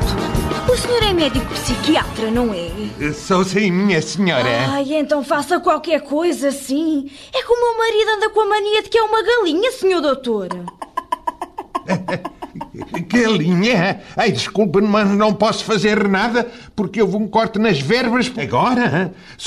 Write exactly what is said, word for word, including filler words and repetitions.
O senhor é médico psiquiatra, não é? Sou sim, minha senhora. Ai, então faça qualquer coisa, sim. É que o meu marido anda com a mania de que é uma galinha, senhor doutor. Galinha? Ai, desculpe, mas não posso fazer nada porque houve um corte nas vértebras agora.